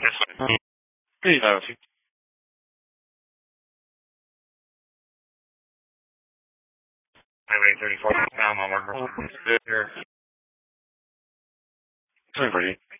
Hey, Highway 34, I'm on here. Sorry, buddy.